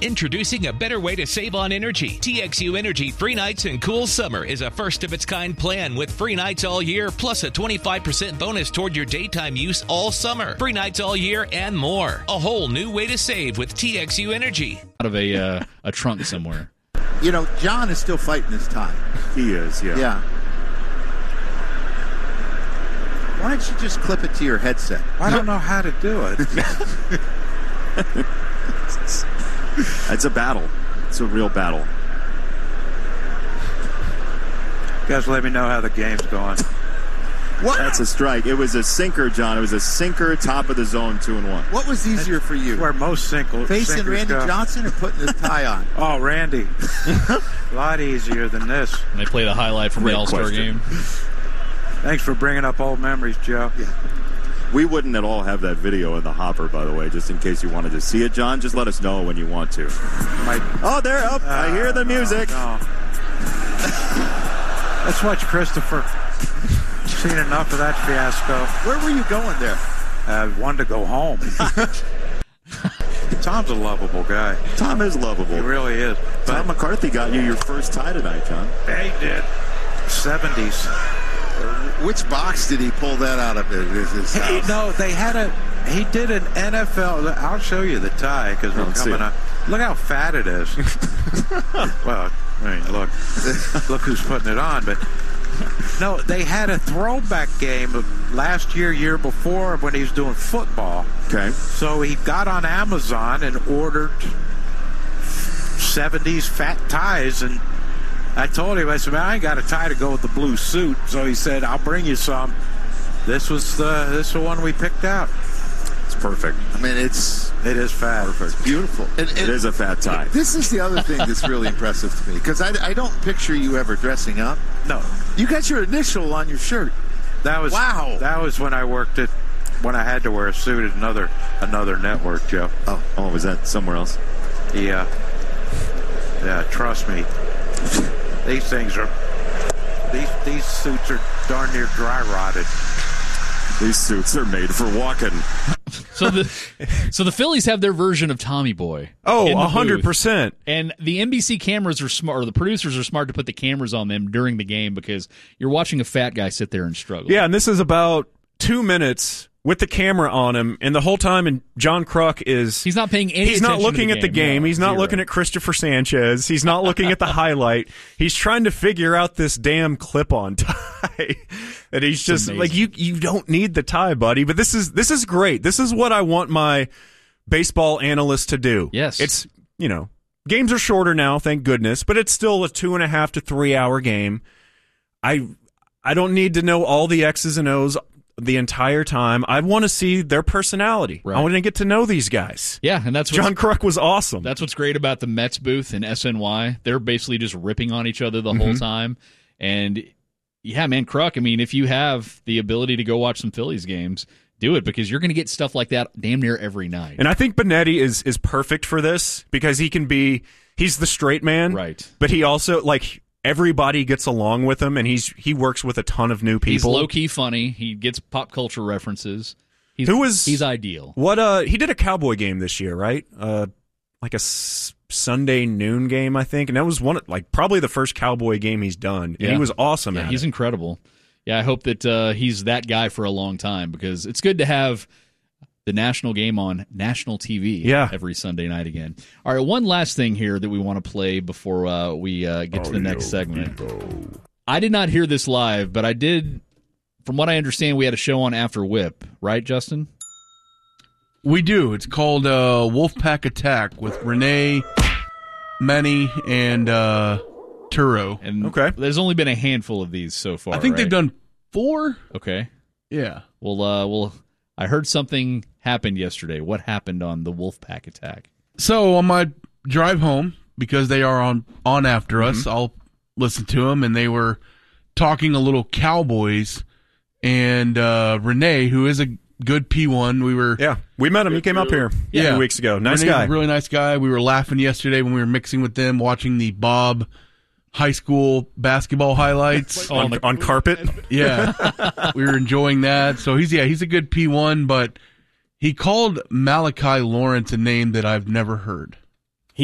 Introducing a better way to save on energy. TXU Energy Free Nights and Cool Summer is a first-of-its-kind plan with free nights all year, plus a 25% bonus toward your daytime use all summer. Free nights all year and more. A whole new way to save with TXU Energy. Out of a trunk somewhere. You know, John is still fighting his tie. He is, yeah. Yeah. Why don't you just clip it to your headset? I don't know how to do it. It's a battle. It's a real battle. You guys let me know how the game's going. What? That's a strike. It was a sinker, John. It was a sinker, top of the zone, 2-1. What was easier for you? Where most Facing Randy Johnson or putting the tie on? Oh, Randy. A lot easier than this. And they play the highlight from the All-Star game. Thanks for bringing up old memories, Joe. Yeah. We wouldn't at all have that video in the hopper, by the way, just in case you wanted to see it, John. Just let us know when you want to. Oh, they're up. I hear the music. No. Let's watch Christopher. Seen enough of that fiasco. Where were you going there? I wanted to go home. Tom's a lovable guy. Tom is lovable. He really is. Tom McCarthy got you your first tie tonight, John. He did. 70s. Which box did he pull that out of his house? No, he did an NFL. I'll show you the tie because we're coming up. Look how fat it is. Well, I mean, look who's putting it on. But no, they had a throwback game last year before when he was doing football. Okay. So he got on Amazon and ordered 70s fat ties, and I told him, I said, man, I ain't got a tie to go with the blue suit. So he said, I'll bring you some. This is the one we picked out. It's perfect. I mean, it is fat. Perfect. It's beautiful. It is a fat tie. This is the other thing that's really impressive to me, because I don't picture you ever dressing up. No. You got your initial on your shirt. Wow. That was when I worked when I had to wear a suit at another network, Joe. Oh, was that somewhere else? Yeah. Yeah, trust me. These suits are darn near dry rotted. These suits are made for walking. So the Phillies have their version of Tommy Boy. Oh, 100%. And the NBC cameras are smart, or the producers are smart to put the cameras on them during the game because you're watching a fat guy sit there and struggle. Yeah, and this is about 2 minutes with the camera on him, and the whole time, and John Kruk he's not paying any attention. He's not looking at the game. No, he's not looking at Christopher Sanchez. He's not looking at the highlight. He's trying to figure out this damn clip-on tie. That he's just like, you don't need the tie, buddy. But this is great. This is what I want my baseball analyst to do. Yes. It's, games are shorter now, thank goodness, but it's still a 2.5 to 3 hour game. I don't need to know all the X's and O's the entire time. I want to see their personality. Right. I want to get to know these guys. Yeah, and that's John Kruk was awesome. That's what's great about the Mets booth in SNY. They're basically just ripping on each other the whole time. And yeah, man, Kruk, I mean, if you have the ability to go watch some Phillies games, do it, because you're going to get stuff like that damn near every night. And I think Benetti is perfect for this because he's the straight man. Right. But he also, everybody gets along with him, and he works with a ton of new people. He's low-key funny. He gets pop culture references. He's ideal. He did a Cowboy game this year, right? Like a Sunday noon game, I think, and that was probably the first Cowboy game he's done. And he was awesome at it. He's incredible. Yeah, I hope that he's that guy for a long time, because it's good to have the national game on national TV every Sunday night again. All right, one last thing here that we want to play before we get to the next segment. I did not hear this live, but I did, from what I understand, we had a show on after Whip, right, Justin? We do. It's called Wolfpack Attack with Renee, Manny, and Turo. And there's only been a handful of these so far. I think they've done 4. Okay. Yeah. Well, I heard something happened yesterday. What happened on the Wolfpack Attack? So on my drive home, because they are on after us, I'll listen to them, and they were talking a little Cowboys, and Renee, who is a good P1, we met him. He came up here a few weeks ago. Nice Renee's guy. A really nice guy. We were laughing yesterday when we were mixing with them, watching the Bob high school basketball highlights on carpet. Yeah, we were enjoying that. So he's a good P1, but he called Malachi Lawrence a name that I've never heard.